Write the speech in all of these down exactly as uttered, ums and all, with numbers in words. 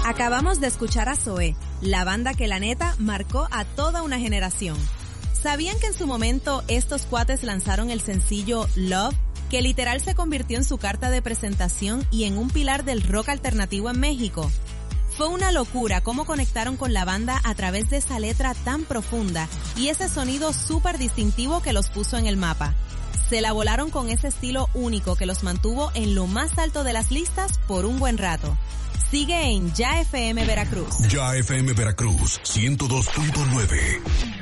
Acabamos de escuchar a Zoé, la banda que la neta marcó a toda una generación. ¿Sabían que en su momento estos cuates lanzaron el sencillo Love, que literal se convirtió en su carta de presentación y en un pilar del rock alternativo en México? Fue una locura cómo conectaron con la banda a través de esa letra tan profunda y ese sonido súper distintivo que los puso en el mapa. Se la volaron con ese estilo único que los mantuvo en lo más alto de las listas por un buen rato. Sigue en Ya F M Veracruz. Ya F M Veracruz, ciento dos punto nueve.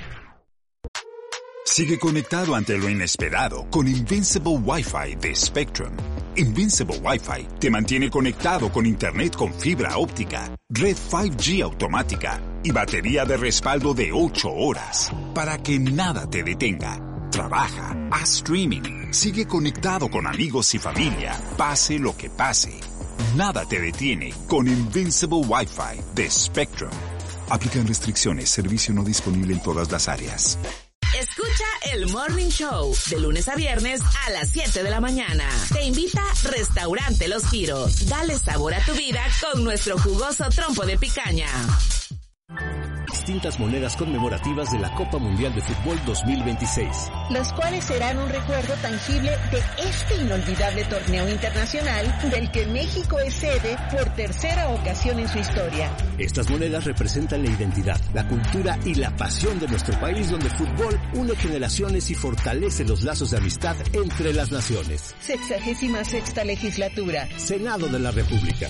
Sigue conectado ante lo inesperado con Invincible Wi-Fi de Spectrum. Invincible Wi-Fi te mantiene conectado con internet con fibra óptica, red cinco G automática y batería de respaldo de ocho horas para que nada te detenga. Trabaja, haz streaming, sigue conectado con amigos y familia, pase lo que pase. Nada te detiene con Invincible Wi-Fi de Spectrum. Aplican restricciones, servicio no disponible en todas las áreas. Escucha el Morning Show de lunes a viernes a las siete de la mañana. Te invita Restaurante Los Giros. Dale sabor a tu vida con nuestro jugoso trompo de picaña. Distintas monedas conmemorativas de la Copa Mundial de Fútbol dos mil veintiséis. Los cuales serán un recuerdo tangible de este inolvidable torneo internacional del que México es sede por tercera ocasión en su historia. Estas monedas representan la identidad, la cultura y la pasión de nuestro país, donde el fútbol une generaciones y fortalece los lazos de amistad entre las naciones. Sexagésima sexta legislatura. Senado de la República.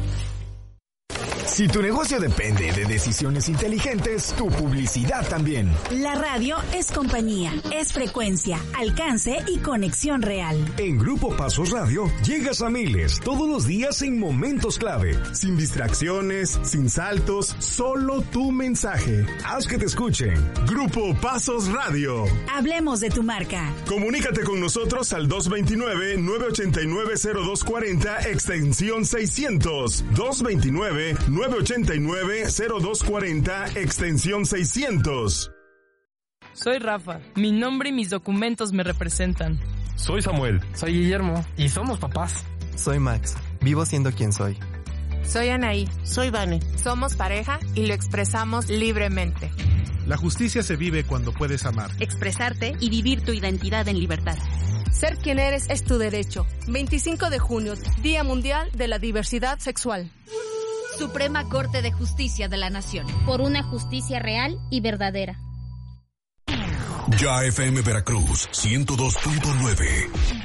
Si tu negocio depende de decisiones inteligentes, tu publicidad también. La radio es compañía, es frecuencia, alcance y conexión real. En Grupo Pasos Radio llegas a miles todos los días en momentos clave. Sin distracciones, sin saltos, solo tu mensaje. Haz que te escuchen. Grupo Pasos Radio. Hablemos de tu marca. Comunícate con nosotros al dos dos nueve, nueve ocho nueve, cero dos cuatro cero, extensión seiscientos. dos dos nueve, nueve ocho nueve, cero dos cuatro cero, extensión seiscientos. Soy Rafa. Mi nombre y mis documentos me representan. Soy Samuel. Soy Guillermo. Y somos papás. Soy Max. Vivo siendo quien soy. Soy Anaí. Soy Vane. Somos pareja y lo expresamos libremente. La justicia se vive cuando puedes amar, expresarte y vivir tu identidad en libertad. Ser quien eres es tu derecho. veinticinco de junio, Día Mundial de la Diversidad Sexual. Suprema Corte de Justicia de la Nación. Por una justicia real y verdadera. Ya F M Veracruz, ciento dos punto nueve.